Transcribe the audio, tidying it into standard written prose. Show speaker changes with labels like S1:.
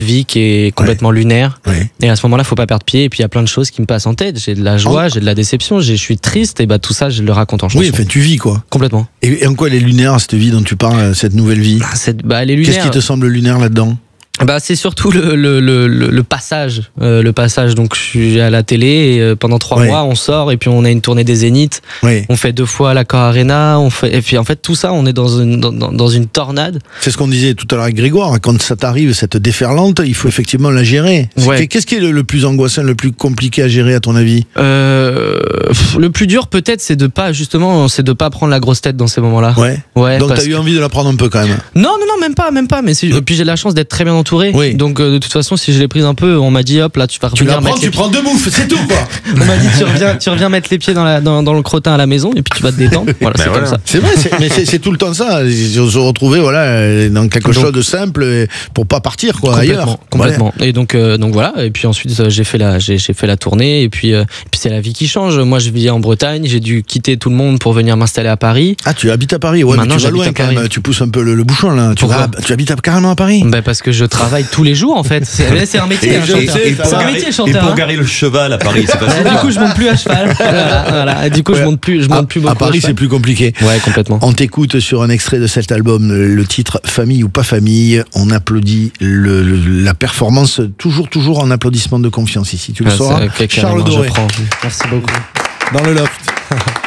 S1: vie qui est complètement lunaire.
S2: Ouais.
S1: Et à ce moment-là, faut pas perdre pied. Et puis il y a plein de choses qui me passent en tête. J'ai de la joie, j'ai de la déception, je suis triste. Et bah tout ça, je le raconte en chanson.
S2: Oui, enfin, tu vis quoi.
S1: Complètement.
S2: Et en quoi elle est lunaire, cette vie dont tu parles, cette nouvelle vie?
S1: Elle est lunaire.
S2: Qu'est-ce qui te semble lunaire là-dedans?
S1: Bah c'est surtout le passage. Donc je suis à la télé et pendant 3 mois on sort et puis on a une tournée des Zéniths.
S2: Oui.
S1: On fait 2 fois l'Accor Arena. Et puis en fait tout ça, on est dans une tornade.
S2: C'est ce qu'on disait tout à l'heure avec Grégoire. Quand ça t'arrive, cette déferlante, il faut effectivement la gérer.
S1: Ouais.
S2: Qu'est-ce qui est le plus angoissant, le plus compliqué à gérer à ton avis?
S1: Le plus dur peut-être c'est de pas prendre la grosse tête dans ces moments-là.
S2: Ouais. Donc t'as eu envie de la prendre un peu quand même.
S1: Non, même pas. Mais puis j'ai la chance d'être très bien entouré.
S2: Oui.
S1: Donc de toute façon, si je l'ai prise un peu, on m'a dit hop là, tu vas revenir.
S2: Tu prends 2 bouffes, c'est tout quoi.
S1: On m'a dit tu reviens mettre les pieds dans le crottin à la maison et puis tu vas te détendre. Voilà, c'est comme ça.
S2: C'est vrai, mais c'est tout le temps ça. Se retrouver dans quelque chose de simple pour pas partir quoi ailleurs.
S1: Complètement. Et donc voilà. Et puis ensuite j'ai fait la tournée et puis c'est la vie qui change. Moi je vis en Bretagne, j'ai dû quitter tout le monde pour venir m'installer à Paris.
S2: Ah, tu habites à Paris. Ouais,
S1: maintenant
S2: mais tu vas loin quand même. Tu pousses un peu le bouchon là. Tu habites carrément à Paris.
S1: Ben parce que je travaille tous les jours en fait. C'est un métier. C'est un métier chanteur.
S3: Et pour garer le cheval à Paris, c'est pas
S1: du coup je monte plus à cheval. Voilà. Du coup je monte plus beaucoup.
S2: À Paris c'est plus compliqué.
S1: Ouais, complètement.
S2: On t'écoute sur un extrait de cet album, le titre Famille ou pas famille. On applaudit la performance, toujours en applaudissement de confiance ici. Tu le sauras. Charles Doré.
S1: Merci beaucoup.
S2: Dans le loft.